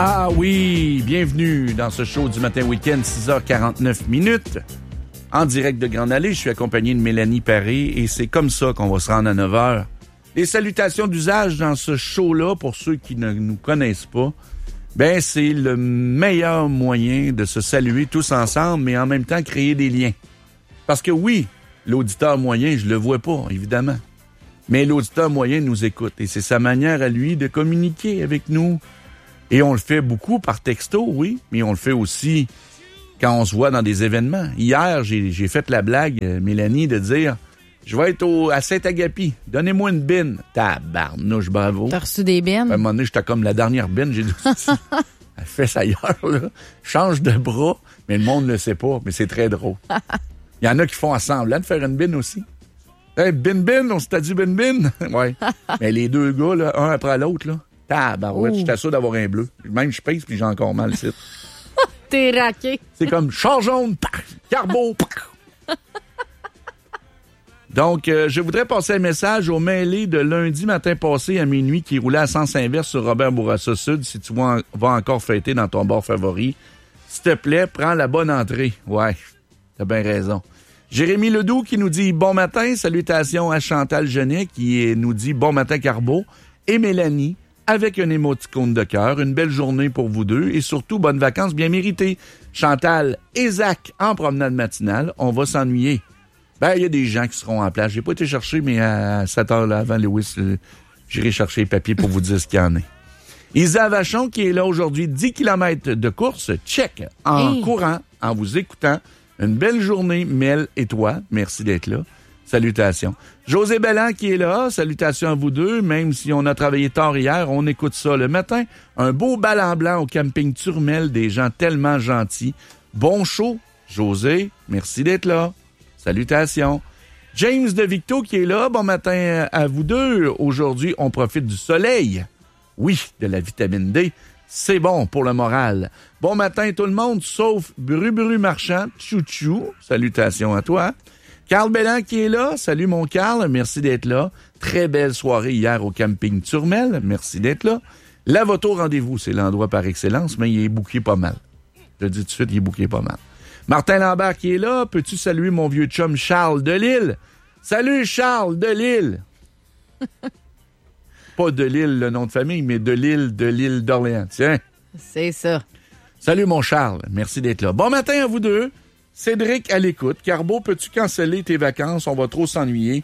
Ah oui, bienvenue dans ce show du matin week-end, 6h49 minutes. En direct de Grande Allée, je suis accompagné de Mélanie Paré et c'est comme ça qu'on va se rendre à 9h. Les salutations d'usage dans ce show-là, pour ceux qui ne nous connaissent pas, ben c'est le meilleur moyen de se saluer tous ensemble, mais en même temps créer des liens. Parce que oui, l'auditeur moyen, je le vois pas, évidemment. Mais l'auditeur moyen nous écoute et c'est sa manière à lui de communiquer avec nous. Et on le fait beaucoup par texto, oui, mais on le fait aussi quand on se voit dans des événements. Hier, j'ai fait la blague, Mélanie, de dire « Je vais être à Saint-Agapi, donnez-moi une bine. » Tabarnouche, bravo. T'as reçu des bines? À un moment donné, j'étais comme la dernière bine, j'ai dit « Elle fait ça ailleurs, là. Change de bras. » Mais le monde ne le sait pas, mais c'est très drôle. Il y en a qui font semblant de faire une bine aussi. Hey, bin, on s'est dit bin. Ouais. Mais les deux gars, là, un après l'autre, là. Tabarouette, je t'assure d'avoir un bleu. Même je pèse puis j'ai encore mal ici. T'es raqué. C'est comme char jaune, carbo. Donc, je voudrais passer un message au mêlé de lundi matin passé à minuit qui roulait à sens inverse sur Robert Bourassa Sud. Si tu vas encore fêter dans ton bar favori, s'il te plaît, prends la bonne entrée. Ouais, t'as bien raison. Jérémy Ledoux qui nous dit bon matin. Salutations à Chantal Genet qui nous dit bon matin Carbo. Et Mélanie avec un émoticône de cœur. Une belle journée pour vous deux et surtout bonnes vacances bien méritées. Chantal et Zach en promenade matinale. On va s'ennuyer. Ben, il y a des gens qui seront en place. J'ai pas été chercher, mais à 7 heures là, avant Lewis, j'irai chercher les papiers pour vous dire ce qu'il y en a. Isa Vachon qui est là aujourd'hui, 10 km de course, check, en courant, en vous écoutant. Une belle journée, Mel et toi. Merci d'être là. Salutations. José Bellan qui est là. Salutations à vous deux. Même si on a travaillé tard hier, on écoute ça le matin. Un beau bal en blanc au camping Turmel. Des gens tellement gentils. Bon show. José, merci d'être là. Salutations. James de Victo qui est là. Bon matin à vous deux. Aujourd'hui, on profite du soleil. Oui, de la vitamine D. C'est bon pour le moral. Bon matin tout le monde, sauf Bru Marchand. Chou-chou. Salutations à toi. Carl Bellan qui est là. Salut mon Carl. Merci d'être là. Très belle soirée hier au camping Turmel. Merci d'être là. La Voto Rendez-vous, c'est l'endroit par excellence, mais il est booké pas mal. Je le dis tout de suite, il est booké pas mal. Martin Lambert qui est là. Peux-tu saluer mon vieux chum Charles Delisle? Salut Charles Delisle. Pas Delisle, le nom de famille, mais de l'île d'Orléans. Tiens. C'est ça. Salut mon Charles. Merci d'être là. Bon matin à vous deux. Cédric à l'écoute. Carbo, peux-tu canceller tes vacances? On va trop s'ennuyer.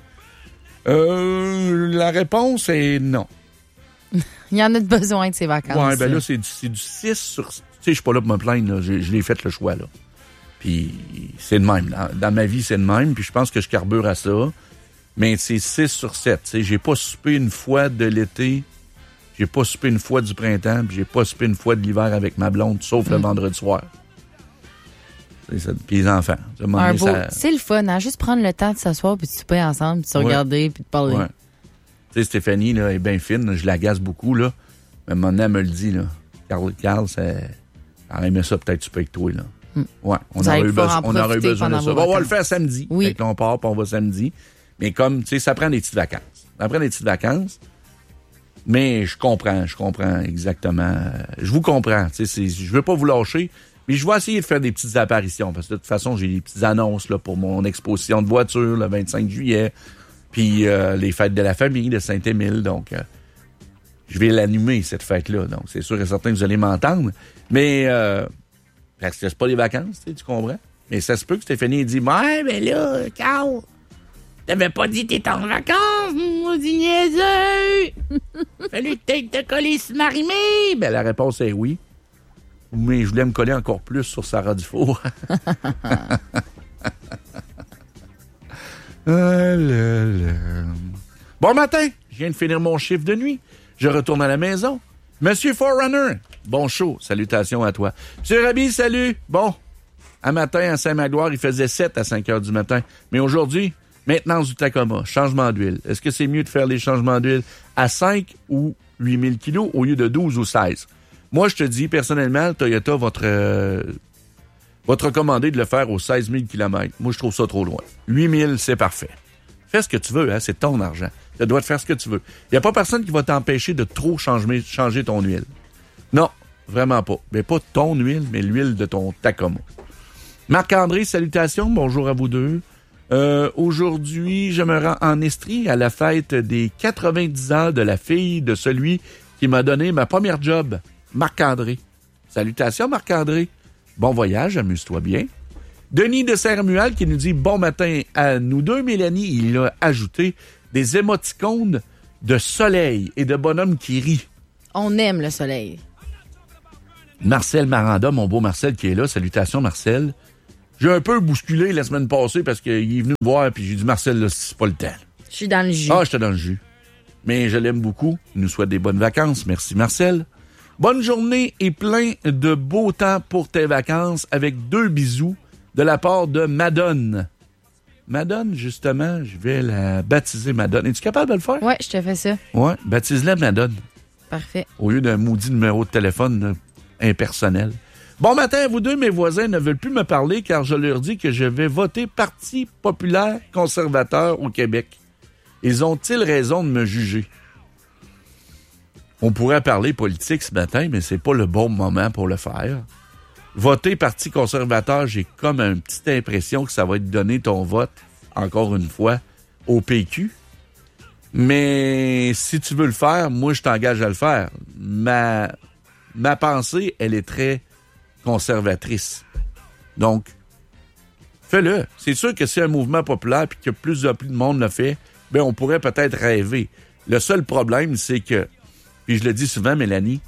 La réponse est non. Il y en a de besoin de ces vacances. Ouais, ben là, c'est du 6 sur... Tu sais, je suis pas là pour me plaindre, là. Je l'ai fait le choix, là. Puis c'est de même. Dans ma vie, c'est de même. Puis je pense que je carbure à ça. Mais c'est 6 sur 7. Tu sais, j'ai pas soupé une fois de l'été. J'ai pas soupé une fois du printemps. Puis j'ai pas soupé une fois de l'hiver avec ma blonde, sauf le vendredi soir. C'est ça. Puis les enfants. C'est le fun, hein? Juste prendre le temps de s'asseoir puis de souper ensemble, puis de se regarder puis de parler. Ouais. Tu sais, Stéphanie, là, est bien fine. Là, je l'agace beaucoup, là. Mais maintenant, elle me le dit, là. Carl, elle aimait ça peut-être souper avec toi, là. Ouais, on aurait eu besoin de ça. Bon, on va le faire samedi. Oui. Fait que là, on part, puis on va samedi. Mais comme, tu sais, ça prend des petites vacances. Mais je comprends exactement. Je vous comprends. Tu sais, je veux pas vous lâcher, mais je vais essayer de faire des petites apparitions. Parce que de toute façon, j'ai des petites annonces là pour mon exposition de voiture le 25 juillet. Puis les fêtes de la famille de Saint-Émile. Donc, je vais l'animer, cette fête-là. Donc, c'est sûr et certain que vous allez m'entendre. Mais... parce que c'est pas les vacances, tu comprends? Mais ça se peut que Stéphanie ait dit « Ouais, mais là, Carl, t'avais pas dit que t'étais en vacances, maudit niaiseux! Fallu que t'aies te coller sur Marie-Mé! » Ben, la réponse est oui. Mais je voulais me coller encore plus sur Sarah Dufour. Bon matin! Je viens de finir mon chiffre de nuit. Je retourne à la maison. Monsieur Forerunner, bon show. Salutations à toi. Monsieur Rabi, salut. Bon, un matin à Saint-Magloire, il faisait 7 à 5 heures du matin. Mais aujourd'hui, maintenance du Tacoma, changement d'huile. Est-ce que c'est mieux de faire les changements d'huile à 5 ou 8000 kilos au lieu de 12 ou 16? Moi, je te dis, personnellement, Toyota va te recommander de le faire aux 16 000 km. Moi, je trouve ça trop loin. 8000, c'est parfait. Fais ce que tu veux, hein, c'est ton argent. Tu dois te faire ce que tu veux. Il n'y a pas personne qui va t'empêcher de trop changer ton huile. Non. Vraiment pas. Mais pas ton huile, mais l'huile de ton Tacoma. Marc-André, salutations. Bonjour à vous deux. Aujourd'hui, je me rends en Estrie à la fête des 90 ans de la fille de celui qui m'a donné ma première job, Marc-André. Salutations, Marc-André. Bon voyage, amuse-toi bien. Denis de Saint-Romuald qui nous dit « Bon matin à nous deux, Mélanie. » Il a ajouté des émoticônes de soleil et de bonhomme qui rit. On aime le soleil. Marcel Maranda, mon beau Marcel qui est là. Salutations, Marcel. J'ai un peu bousculé la semaine passée parce qu'il est venu me voir et j'ai dit « Marcel, là, c'est pas le temps. » Je suis dans le jus. Ah, j'étais dans le jus. Mais je l'aime beaucoup. Il nous souhaite des bonnes vacances. Merci, Marcel. Bonne journée et plein de beau temps pour tes vacances avec 2 bisous de la part de Madone. Madone, justement, je vais la baptiser Madone. Es-tu capable de le faire? Ouais, je te fais ça. Ouais, baptise-la Madone. Parfait. Au lieu d'un maudit numéro de téléphone impersonnel. Bon matin à vous deux, mes voisins ne veulent plus me parler car je leur dis que je vais voter Parti populaire conservateur au Québec. Ils ont-ils raison de me juger? On pourrait parler politique ce matin, mais c'est pas le bon moment pour le faire. Voter Parti conservateur, j'ai comme une petite impression que ça va te donner ton vote, encore une fois, au PQ. Mais si tu veux le faire, moi, je t'engage à le faire. Ma pensée, elle est très conservatrice. Donc, fais-le. C'est sûr que c'est un mouvement populaire et que plus en plus de monde le fait, ben on pourrait peut-être rêver. Le seul problème, c'est que, puis je le dis souvent, Mélanie,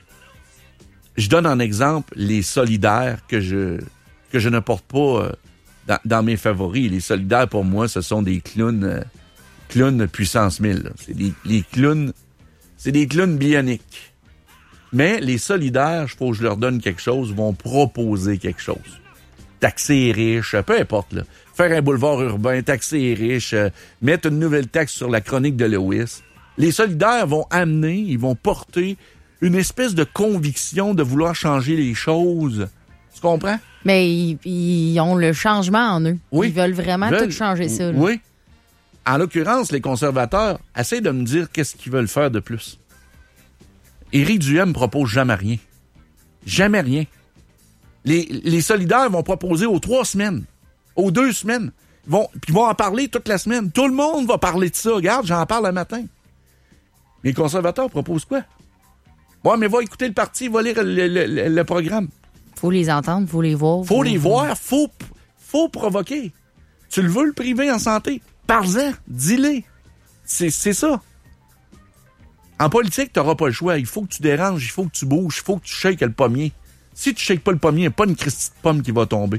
je donne en exemple les solidaires que je ne porte pas dans mes favoris. Les solidaires, pour moi, ce sont des clowns puissance 1000. Là. C'est des clowns bioniques. Mais les solidaires, il faut que je leur donne quelque chose, vont proposer quelque chose. Taxer les riches, peu importe. Là. Faire un boulevard urbain, taxer les riches, mettre une nouvelle taxe sur la chronique de Lewis. Les solidaires vont amener, ils vont porter une espèce de conviction de vouloir changer les choses. Tu comprends? Mais ils ont le changement en eux. Oui. Ils veulent vraiment tout changer ça. Là. Oui. En l'occurrence, les conservateurs essaient de me dire qu'est-ce qu'ils veulent faire de plus. Éric Duhem propose jamais rien. Jamais rien. Les solidaires vont proposer aux 3 semaines, aux 2 semaines. Ils vont en parler toute la semaine. Tout le monde va parler de ça. Regarde, j'en parle le matin. Les conservateurs proposent quoi? Ouais, mais va écouter le parti, va lire le programme. Faut les entendre, faut les voir. Faut les voir, faut provoquer. Tu le veux, le privé en santé? Parle-en, dis-les. C'est ça. En politique, tu n'auras pas le choix. Il faut que tu déranges, il faut que tu bouges, il faut que tu shakes le pommier. Si tu shakes pas le pommier, il n'y a pas une Christie de pomme qui va tomber.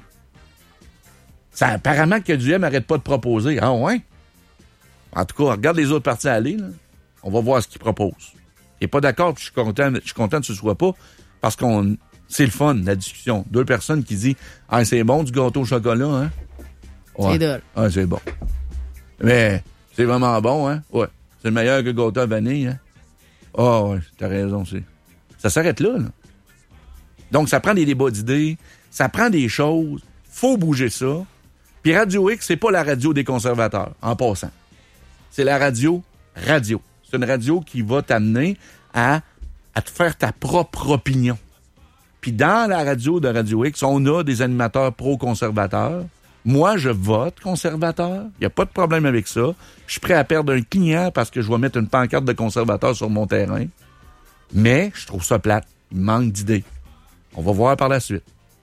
Ça, apparemment que Duhem n'arrête pas de proposer. Ah ouais? En tout cas, regarde les autres partis aller. Là. On va voir ce qu'ils proposent. Et pas d'accord, puis je suis content que tu ne sois pas, parce qu'on c'est le fun, la discussion. 2 personnes qui disent « Ah, c'est bon du gâteau au chocolat, hein? » Ouais. C'est drôle. Ah, c'est bon. Mais c'est vraiment bon, hein? Ouais. C'est meilleur que le gâteau à vanille, hein? Ah, ouais, t'as raison, ça s'arrête là. Donc, ça prend des débats d'idées, ça prend des choses, faut bouger ça. Puis Radio X, c'est pas la radio des conservateurs, en passant. C'est la radio. C'est une radio qui va t'amener à te faire ta propre opinion. Puis dans la radio de Radio X, on a des animateurs pro-conservateurs. Moi, je vote conservateur. Il n'y a pas de problème avec ça. Je suis prêt à perdre un client parce que je vais mettre une pancarte de conservateur sur mon terrain. Mais je trouve ça plate. Il manque d'idées. On va voir par la suite.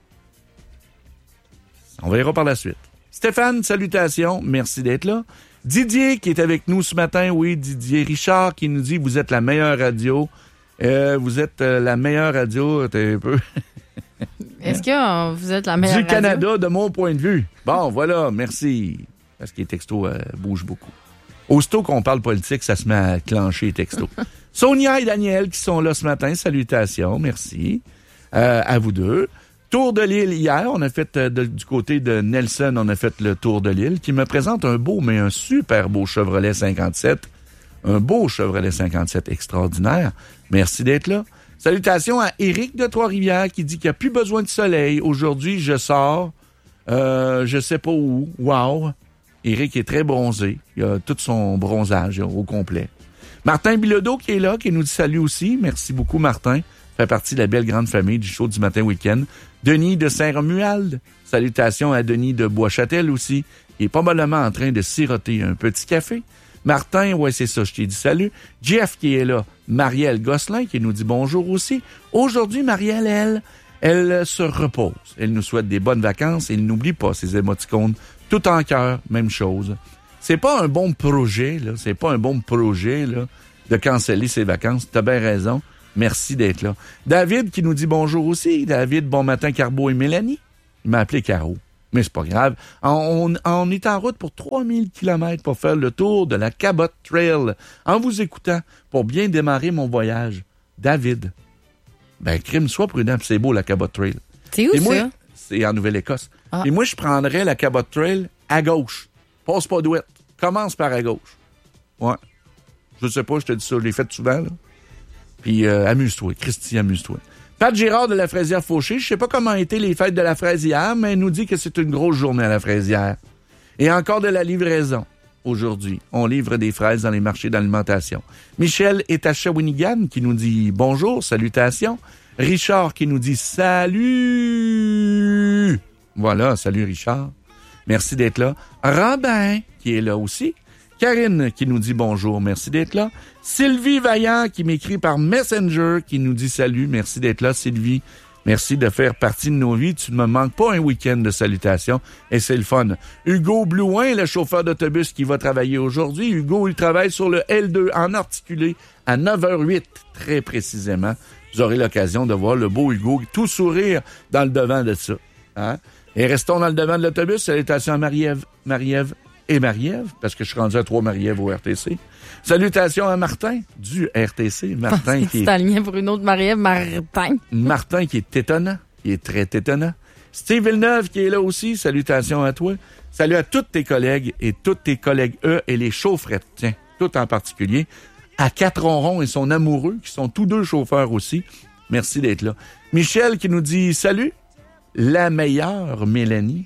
On verra par la suite. Stéphane, salutations. Merci d'être là. Didier, qui est avec nous ce matin. Oui, Didier Richard, qui nous dit « Vous êtes la meilleure radio. » Vous êtes la meilleure radio. T'es un peu... Est-ce que vous êtes la meilleure du radio? Canada, de mon point de vue. Bon, voilà, merci. Parce que les textos bougent beaucoup. Aussitôt qu'on parle politique, ça se met à clencher les textos. Sonia et Daniel qui sont là ce matin, salutations, merci. À vous deux. Tour de l'île hier, on a fait du côté de Nelson, on a fait le tour de l'île qui me présente un beau, mais un super beau Chevrolet 57. Un beau Chevrolet 57 extraordinaire. Merci d'être là. Salutations à Éric de Trois-Rivières qui dit qu'il n'y a plus besoin de soleil. Aujourd'hui, je sors, je sais pas où. Wow! Éric est très bronzé. Il a tout son bronzage au complet. Martin Bilodeau qui est là, qui nous dit salut aussi. Merci beaucoup, Martin. fait partie de la belle grande famille du show du matin week-end. Denis de Saint-Romuald. Salutations à Denis de Bois-Châtel aussi. Il est probablement en train de siroter un petit café. Martin, ouais, c'est ça, je t'ai dit salut. Jeff qui est là. Marielle Gosselin qui nous dit bonjour aussi. Aujourd'hui, Marielle, elle se repose. Elle nous souhaite des bonnes vacances et elle n'oublie pas ses émoticônes. Tout en cœur, même chose. C'est pas un bon projet, là. C'est pas un bon projet, là, de canceller ses vacances. T'as bien raison. Merci d'être là. David qui nous dit bonjour aussi. David, bon matin, Carbo et Mélanie. Il m'a appelé Caro. Mais c'est pas grave. On est en route pour 3000 km pour faire le tour de la Cabot Trail. En vous écoutant, pour bien démarrer mon voyage. David. Ben, crime, sois prudent, c'est beau, la Cabot Trail. C'est où, ça? C'est en Nouvelle-Écosse. Ah. Et moi, je prendrais la Cabot Trail à gauche. Passe pas douette. Commence par à gauche. Ouais. Je sais pas, je te dis ça, je l'ai fait souvent, là. Puis, amuse-toi. Christy, amuse-toi. Pat Girard de la Fraisière Fauché, je sais pas comment étaient les fêtes de la Fraisière, mais elle nous dit que c'est une grosse journée à la Fraisière. Et encore de la livraison. Aujourd'hui, on livre des fraises dans les marchés d'alimentation. Michel est à Shawinigan qui nous dit bonjour, salutations. Richard qui nous dit salut. Voilà, salut Richard. Merci d'être là. Robin qui est là aussi. Karine qui nous dit bonjour, merci d'être là. Sylvie Vaillant qui m'écrit par Messenger qui nous dit salut, merci d'être là Sylvie. Merci de faire partie de nos vies. Tu ne me manques pas un week-end de salutations et c'est le fun. Hugo Blouin, le chauffeur d'autobus qui va travailler aujourd'hui. Hugo, il travaille sur le L2 en articulé à 9h08 très précisément. Vous aurez l'occasion de voir le beau Hugo tout sourire dans le devant de ça. Hein? Et restons dans le devant de l'autobus. Salutations à Marie-Ève et Marie-Ève, parce que je suis rendu à 3 Marie-Ève au RTC. Salutations à Martin, du RTC. Martin qui est... C'est en lien pour une autre Marie-Ève, Martin. Martin qui est étonnant. Il est très étonnant. Steve Villeneuve qui est là aussi. Salutations à toi. Salut à tous tes collègues et toutes tes collègues et les chaufferettes. Tiens, tout en particulier. À Quatre-Ronron et son amoureux, qui sont tous deux chauffeurs aussi. Merci d'être là. Michel qui nous dit salut. La meilleure Mélanie.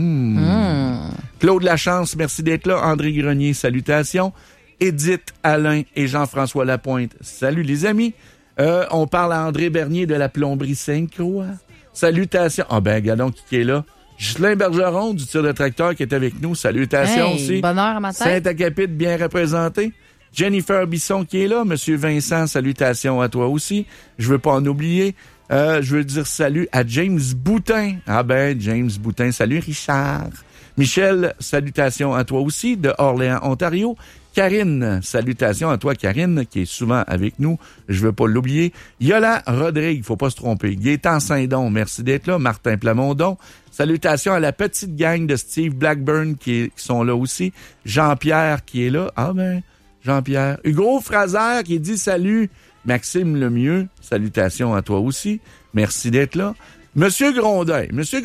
Claude Lachance, merci d'être là. André Grenier, salutations. Edith Alain et Jean-François Lapointe, salut les amis. On parle à André Bernier de la plomberie Sainte-Croix. Salutations. Ah ben, regardons qui est là. Ghislain Bergeron du tir de tracteur qui est avec nous. Salutations aussi. Bonheur à matin. Saint-Agapit bien représenté. Jennifer Bisson qui est là. Monsieur Vincent, salutations à toi aussi. Je veux pas en oublier. Je veux dire salut à James Boutin. Ah ben, James Boutin. Salut Richard. Michel, salutations à toi aussi de Orléans, Ontario. Karine, salutations à toi, Karine, qui est souvent avec nous. Je veux pas l'oublier. Yola Rodrigue, faut pas se tromper. Gaétan Saint-Don, merci d'être là. Martin Plamondon. Salutations à la petite gang de Steve Blackburn qui sont là aussi. Jean-Pierre qui est là. Ah ben, Jean-Pierre. Hugo Fraser qui dit salut. Maxime Lemieux, salutations à toi aussi. Merci d'être là. Monsieur Grondin,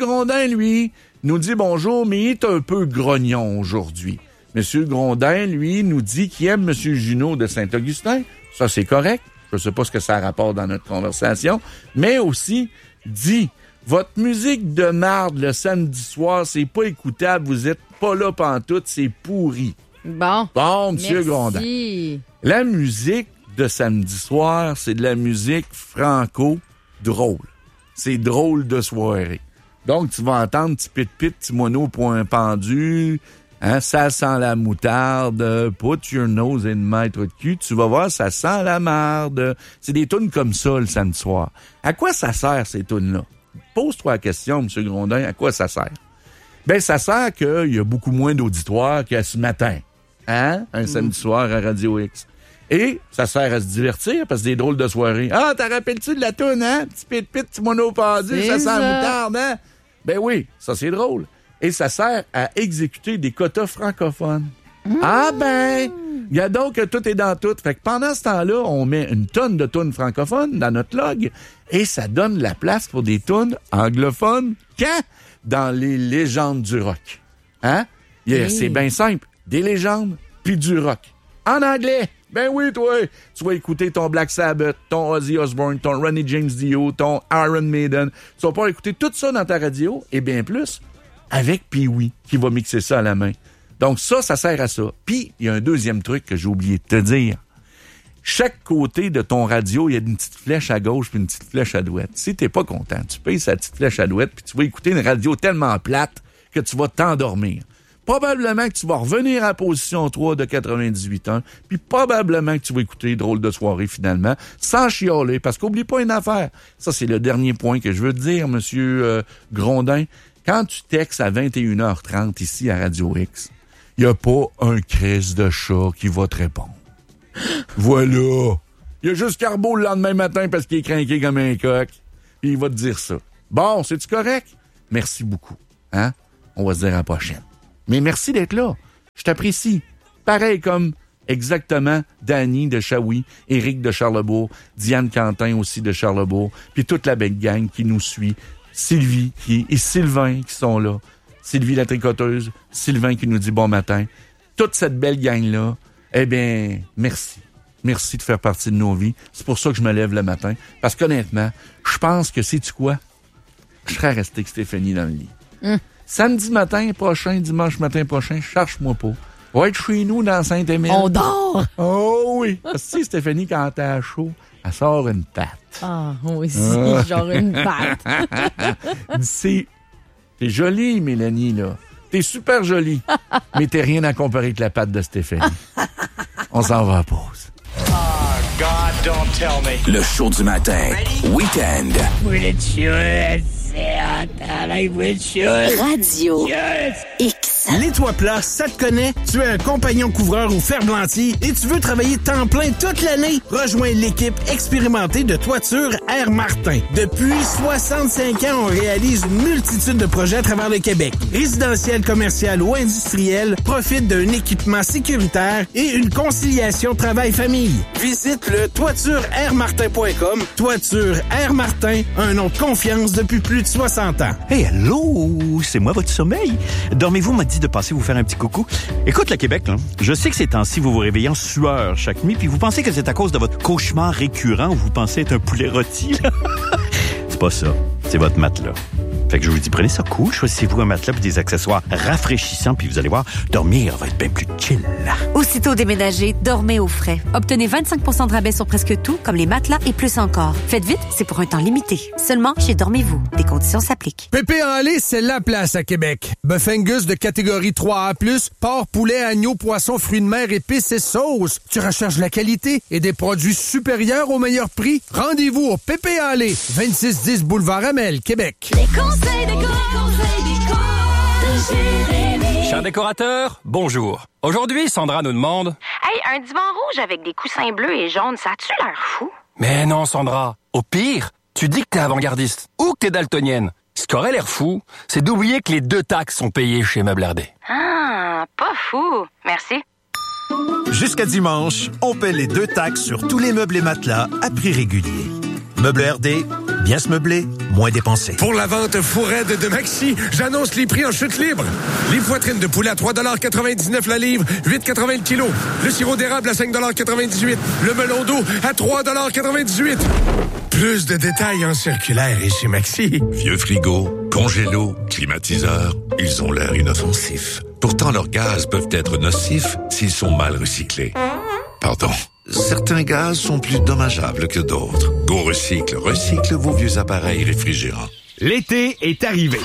lui, nous dit bonjour, mais il est un peu grognon aujourd'hui. Monsieur Grondin, lui, nous dit qu'il aime Monsieur Junot de Saint-Augustin. Ça, c'est correct. Je sais pas ce que ça rapporte dans notre conversation. Mais aussi, dit, votre musique de marde le samedi soir, c'est pas écoutable. Vous êtes pas là pantoute, c'est pourri. Bon, Monsieur Grondin. La musique de samedi soir, c'est de la musique franco-drôle. C'est drôle de soirée. Donc, tu vas entendre petit pit-pit, petit mono point pendu, hein, ça sent la moutarde, put your nose in my trou de cul, tu vas voir, ça sent la marde. C'est des tunes comme ça, le samedi soir. À quoi ça sert, ces tunes-là? Pose-toi la question, M. Grondin, à quoi ça sert? Ben, ça sert qu'il y a beaucoup moins d'auditoires qu'à ce matin. Hein? Un samedi soir à Radio X. Et ça sert à se divertir parce que des drôles de soirées. Ah, t'en rappelles-tu de la toune, hein? Petit pit-pit, petit mono pendu, ça sent la moutarde, hein? Ben oui, ça c'est drôle. Et ça sert à exécuter des quotas francophones. Ah ben, regarde donc que tout est dans tout. Fait que pendant ce temps-là, on met une tonne de tunes francophones dans notre log et ça donne la place pour des tunes anglophones quand? Dans les légendes du rock. Hein? C'est bien simple. Des légendes puis du rock. En anglais. Ben oui, toi, tu vas écouter ton Black Sabbath, ton Ozzy Osbourne, ton Ronnie James Dio, ton Iron Maiden. Tu vas pouvoir écouter tout ça dans ta radio, et bien plus, avec Pee-Wee, qui va mixer ça à la main. Donc ça sert à ça. Puis, il y a un deuxième truc que j'ai oublié de te dire. chaque côté de ton radio, il y a une petite flèche à gauche puis une petite flèche à droite. Si t'es pas content, tu payes sa petite flèche à droite puis tu vas écouter une radio tellement plate que tu vas t'endormir. Probablement que tu vas revenir à la position 3 de 98 ans, puis probablement que tu vas écouter Drôle de soirée finalement, sans chialer, parce qu'oublie pas une affaire. Ça, c'est le dernier point que je veux te dire, Monsieur Grondin. Quand tu textes à 21h30 ici à Radio X, il n'y a pas un crise de chat qui va te répondre. Voilà. Il y a juste Carbo le lendemain matin parce qu'il est crinqué comme un coq, puis il va te dire ça. Bon, c'est-tu correct? Merci beaucoup. Hein? On va se dire à la prochaine. Mais merci d'être là. Je t'apprécie. Pareil comme exactement Danny de Shawi, Éric de Charlebourg, Diane Quentin aussi de Charlebourg, puis toute la belle gang qui nous suit, Sylvie et Sylvain qui sont là, Sylvie la tricoteuse, Sylvain qui nous dit bon matin. Toute cette belle gang-là, eh bien, merci. Merci de faire partie de nos vies. C'est pour ça que je me lève le matin. Parce qu'honnêtement, je pense que, sais-tu quoi? Je serais resté avec Stéphanie dans le lit. Samedi matin prochain, dimanche matin prochain, cherche-moi pas. On va être chez nous dans Saint-Émile. On dort! Oh oui! Parce que Stéphanie, quand elle est chaud, elle sort une patte. Ah, moi aussi, genre une patte. T'es jolie, Mélanie, là. T'es super jolie. Mais t'es rien à comparer avec la patte de Stéphanie. On s'en va à pause. Oh, God, don't tell me. Le show du matin. Week-end. Radio X. Les toits plats, ça te connaît? Tu es un compagnon couvreur ou ferblantier et tu veux travailler temps plein toute l'année? Rejoins l'équipe expérimentée de Toiture Air Martin. Depuis 65 ans, on réalise une multitude de projets à travers le Québec. Résidentiel, commercial ou industriel, profite d'un équipement sécuritaire et une conciliation travail-famille. Visite le toitureairmartin.com. Toiture Air Martin, un nom de confiance depuis plus de 60 ans. Hey, allô, c'est moi votre sommeil. Dormez-vous m'a dit de passer vous faire un petit coucou. Écoute, le Québec, là, je sais que ces temps-ci, vous vous réveillez en sueur chaque nuit, puis vous pensez que c'est à cause de votre cauchemar récurrent où vous pensez être un poulet rôti, là. C'est pas ça. C'est votre matelas. Fait que je vous dis, prenez ça cool, choisissez-vous un matelas et des accessoires rafraîchissants, puis vous allez voir, dormir va être bien plus chill. Aussitôt déménagé, dormez au frais. Obtenez 25% de rabais sur presque tout, comme les matelas et plus encore. Faites vite, c'est pour un temps limité. Seulement chez Dormez-vous. Des conditions s'appliquent. Pépé en lait, c'est la place à Québec. Bœuf Angus de catégorie 3A+, porc, poulet, agneau, poisson, fruits de mer, épices et sauces. Tu recherches la qualité et des produits supérieurs au meilleur prix? Rendez-vous au Pépé en lait, 2610 Boulevard Amel, Québec. Cher décorateur, bonjour. Aujourd'hui, Sandra nous demande... Hey, un divan rouge avec des coussins bleus et jaunes, ça a-tu l'air fou? Mais non, Sandra. Au pire, tu dis que t'es avant-gardiste ou que t'es daltonienne. Ce qui aurait l'air fou, c'est d'oublier que les 2 taxes sont payées chez Meubles RD. Ah, pas fou. Merci. Jusqu'à dimanche, on paie les 2 taxes sur tous les meubles et matelas à prix régulier. Meubles RD, bien se meubler, moins dépenser. Pour la vente fourraide de Maxi, j'annonce les prix en chute libre. Les poitrines de poulet à 3,99 la livre, 8,80 le kilo. Le sirop d'érable à 5,98 le melon d'eau à 3,98 Plus de détails en circulaire et chez Maxi. Vieux frigo, congélo, climatiseur, ils ont l'air inoffensifs. Pourtant, leurs gaz peuvent être nocifs s'ils sont mal recyclés. Pardon. Certains gaz sont plus dommageables que d'autres. Go Recycle recycle vos vieux appareils réfrigérants. L'été est arrivé.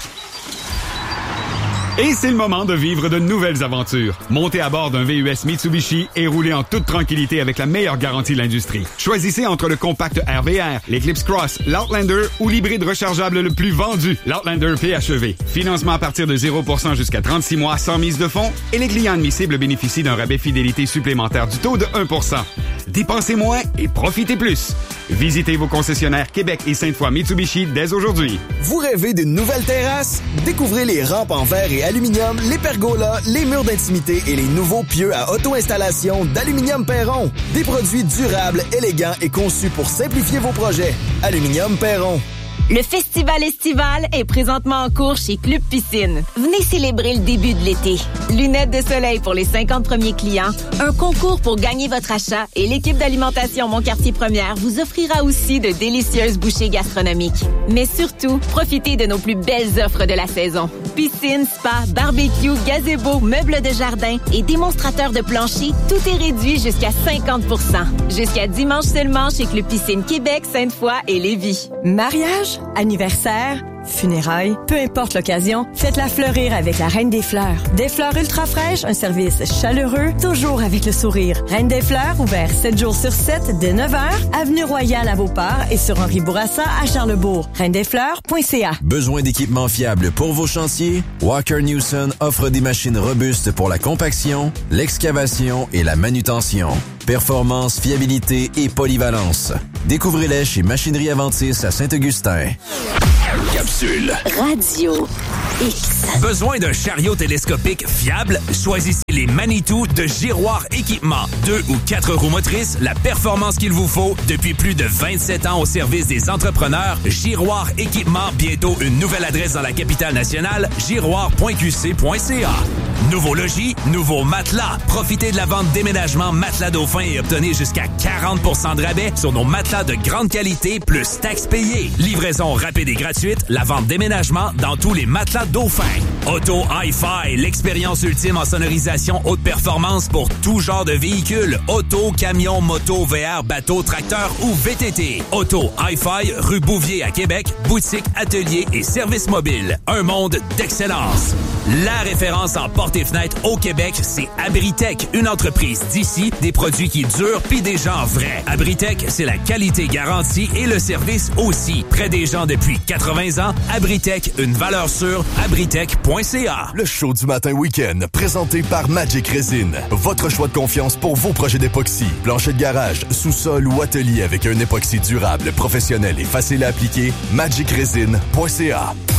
Et c'est le moment de vivre de nouvelles aventures. Montez à bord d'un VUS Mitsubishi et roulez en toute tranquillité avec la meilleure garantie de l'industrie. Choisissez entre le compact RVR, l'Eclipse Cross, l'Outlander ou l'hybride rechargeable le plus vendu, l'Outlander PHEV. Financement à partir de 0% jusqu'à 36 mois sans mise de fonds et les clients admissibles bénéficient d'un rabais fidélité supplémentaire du taux de 1%. Dépensez moins et profitez plus. Visitez vos concessionnaires Québec et Sainte-Foy Mitsubishi dès aujourd'hui. Vous rêvez d'une nouvelle terrasse? Découvrez les rampes en verre et aluminium, les pergolas, les murs d'intimité et les nouveaux pieux à auto-installation d'Aluminium Perron. Des produits durables, élégants et conçus pour simplifier vos projets. Aluminium Perron. Le festival estival est présentement en cours chez Club Piscine. Venez célébrer le début de l'été. Lunettes de soleil pour les 50 premiers clients, un concours pour gagner votre achat et l'équipe d'alimentation Mon Quartier Première vous offrira aussi de délicieuses bouchées gastronomiques. Mais surtout, profitez de nos plus belles offres de la saison. Piscine, spa, barbecue, gazebo, meubles de jardin et démonstrateurs de plancher, tout est réduit jusqu'à 50%. Jusqu'à dimanche seulement chez Club Piscine Québec, Sainte-Foy et Lévis. Mariage, anniversaire, funérailles, peu importe l'occasion, faites-la fleurir avec la Reine des Fleurs. Des fleurs ultra fraîches, un service chaleureux, toujours avec le sourire. Reine des Fleurs, ouvert 7 jours sur 7 dès 9h, avenue Royale à Beauport et sur Henri Bourassa à Charlesbourg. reindesfleurs.ca. Besoin d'équipements fiables pour vos chantiers? Walker Newson offre des machines robustes pour la compaction, l'excavation et la manutention. Performance, fiabilité et polyvalence. Découvrez-les chez Machinerie Aventis à Saint-Augustin. Capsule. Radio X. Besoin d'un chariot télescopique fiable? Choisissez les Manitou de Giroir Équipement. 2 ou 4 roues motrices, la performance qu'il vous faut depuis plus de 27 ans au service des entrepreneurs. Giroir Équipement, bientôt une nouvelle adresse dans la capitale nationale, giroir.qc.ca. Nouveau logis, nouveau matelas. Profitez de la vente déménagement Matelas Dauphin et obtenez jusqu'à 40% de rabais sur nos matelas de grande qualité plus taxes payées. Livraison rapide et gratuite, la vente déménagement dans tous les matelas Dauphin. Auto Hi-Fi, l'expérience ultime en sonorisation haute performance pour tout genre de véhicules. Auto, camion, moto, VR, bateau, tracteur ou VTT. Auto Hi-Fi, rue Bouvier à Québec, boutique, atelier et service mobile. Un monde d'excellence. La référence en porte et fenêtres au Québec, c'est Abritech, une entreprise d'ici, des produits qui durent pis des gens vrais. Abritech, c'est la qualité garantie et le service aussi. Près des gens depuis 80 ans, Abritech, une valeur sûre, abritech.ca. Le show du matin week-end, présenté par Magic Resin. Votre choix de confiance pour vos projets d'époxy. Plancher de garage, sous-sol ou atelier avec un époxy durable, professionnel et facile à appliquer, magicresin.ca.